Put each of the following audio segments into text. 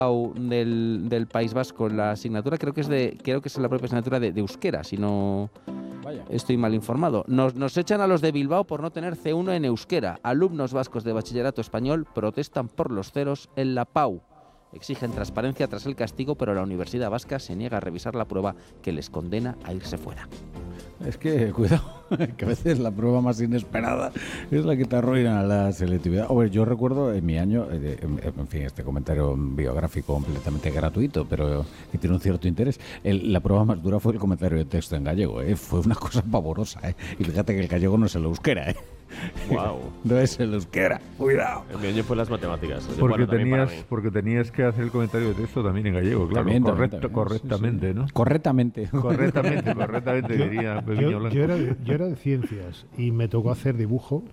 del País Vasco. La asignatura creo que es la propia asignatura de euskera, si no estoy mal informado. Nos echan a los de Bilbao por no tener C1 en euskera. Alumnos vascos de bachillerato español protestan por los ceros en la PAU. Exigen transparencia tras el castigo, pero la Universidad Vasca se niega a revisar la prueba que les condena a irse fuera. Es que, cuidado, que a veces la prueba más inesperada es la que te arruina la selectividad. Hombre, yo recuerdo en mi año, en fin, este comentario biográfico completamente gratuito, pero que tiene un cierto interés. La prueba más dura fue el comentario de texto en gallego, ¿eh? Fue una cosa pavorosa, ¿eh? Y fíjate que el gallego no es el euskera, ¿eh? Wow. No es el euskera, cuidado. En mi año fue las matemáticas. Porque tenías que hacer el comentario de texto también en gallego, claro. También, correctamente, sí. ¿No? Correctamente diría Pepiño Blanco. Yo era de ciencias y me tocó hacer dibujo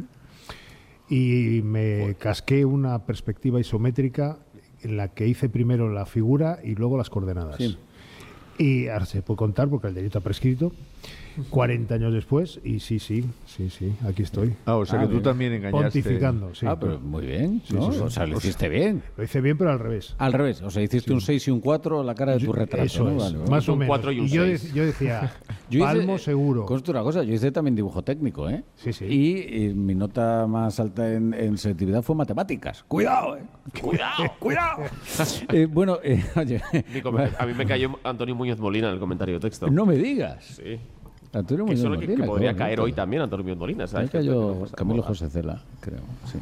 y me casqué una perspectiva isométrica en la que hice primero la figura y luego las coordenadas. Sí. Y ahora se puede contar porque el delito ha prescrito. 40 años después, y sí, aquí estoy. O sea que tú también engañaste. Pontificando, sí. Pero muy bien, ¿no? Sí. O sea, lo hiciste bien. Lo hice bien, pero al revés. Al revés, o sea, hiciste un 6 y un 4 a la cara de tu retrato. Eso ¿no? es, Vale. más o menos. 4 y un 6. Yo decía, palmo seguro. Consta una cosa, yo hice también dibujo técnico, ¿eh? Sí. Y mi nota más alta en selectividad fue matemáticas. ¡Cuidado, ¡Cuidado! Bueno, oye... A mí me cayó Antonio Muñoz Molina en el comentario de texto. No me digas. Sí. Antonio Muñoz Molina, que podría caer hoy también Antonio Muñoz Molina, ¿sabes? Me cayó Camilo José Cela, creo.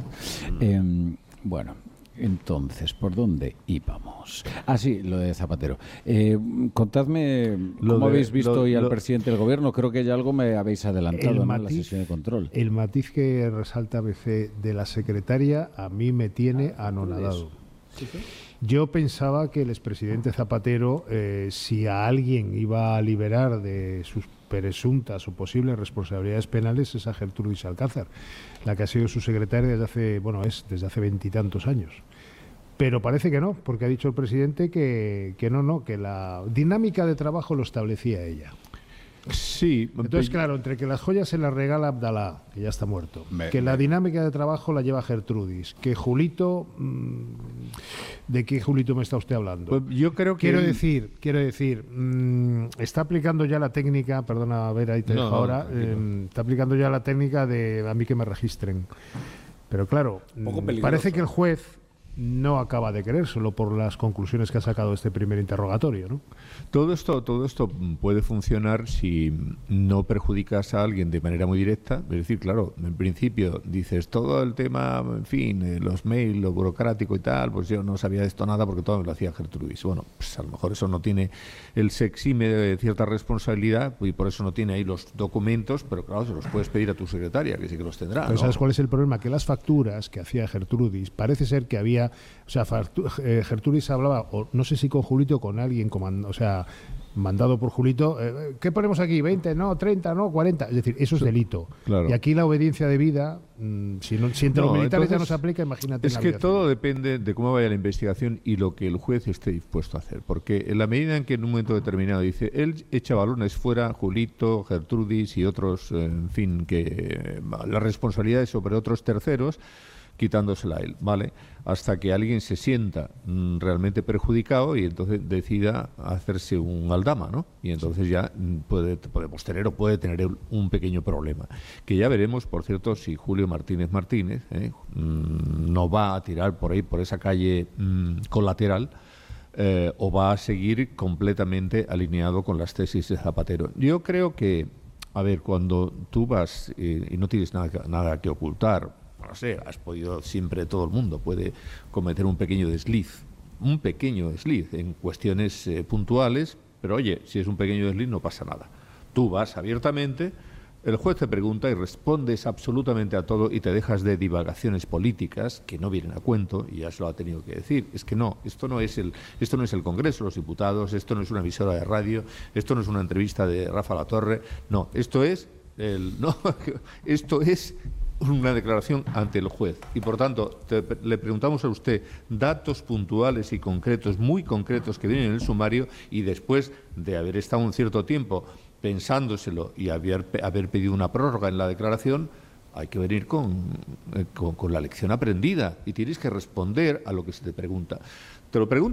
Sí. Bueno, entonces, ¿por dónde íbamos? Sí, lo de Zapatero. Contadme cómo habéis visto hoy al presidente del gobierno. Creo que ya algo me habéis adelantado en la sesión de control. El matiz que resalta ABC de la secretaria a mí me tiene anonadado. ¿Sí? Yo pensaba que el expresidente Zapatero, si a alguien iba a liberar de sus presuntas o posibles responsabilidades penales, es a Gertrudis Alcázar, la que ha sido su secretaria desde hace 20 y tantos años. Pero parece que no, porque ha dicho el presidente que la dinámica de trabajo lo establecía ella. Sí. Entonces, claro, entre que las joyas se las regala Abdalá, que ya está muerto, que la dinámica de trabajo la lleva Gertrudis, que Julito... ¿De qué Julito me está usted hablando? Pues yo creo que... Quiero decir, está aplicando ya la técnica, perdona, a ver, ahí te dejo ahora, está aplicando ya la técnica de a mí que me registren. Pero claro, parece que el juez no acaba de querérselo por las conclusiones que ha sacado este primer interrogatorio, ¿no? Todo esto puede funcionar si no perjudicas a alguien de manera muy directa. Es decir, claro, en principio dices todo el tema, en fin, los mails, lo burocrático y tal, pues yo no sabía de esto nada porque todo me lo hacía Gertrudis. Bueno, pues a lo mejor eso no tiene, se exime de cierta responsabilidad y por eso no tiene ahí los documentos, pero claro, se los puedes pedir a tu secretaria, que sí que los tendrá, ¿no? ¿Sabes cuál es el problema? Que las facturas que hacía Gertrudis, parece ser que había... O sea, Gertrudis hablaba, o no sé si con Julito o con alguien, mandado por Julito, ¿qué ponemos aquí? ¿20? No, 30, no, 40. Es decir, eso es delito. Claro. Y aquí la obediencia debida, si entre los militares ya no se aplica, imagínate. Es que todo depende de cómo vaya la investigación y lo que el juez esté dispuesto a hacer. Porque en la medida en que en un momento determinado dice, él echa balones fuera, Julito, Gertrudis y otros, en fin, que la responsabilidad es sobre otros terceros, quitándosela a él, ¿vale? Hasta que alguien se sienta realmente perjudicado y entonces decida hacerse un aldama, ¿no? Y entonces ya puede tener un pequeño problema. Que ya veremos, por cierto, si Julio Martínez no va a tirar por ahí, por esa calle colateral, o va a seguir completamente alineado con las tesis de Zapatero. Yo creo que, a ver, cuando tú vas y no tienes nada que ocultar, no sé, siempre todo el mundo puede cometer un pequeño desliz en cuestiones puntuales, pero oye, si es un pequeño desliz no pasa nada. Tú vas abiertamente, el juez te pregunta y respondes absolutamente a todo y te dejas de divagaciones políticas que no vienen a cuento, y ya se lo ha tenido que decir. Es que no, esto no es el Congreso de los Diputados, esto no es una emisora de radio, esto no es una entrevista de Rafa Latorre, no, esto es una declaración ante el juez y por tanto le preguntamos a usted datos puntuales y concretos, muy concretos, que vienen en el sumario, y después de haber estado un cierto tiempo pensándoselo y haber pedido una prórroga en la declaración, hay que venir con la lección aprendida y tienes que responder a lo que se te pregunta. Te lo pregunto.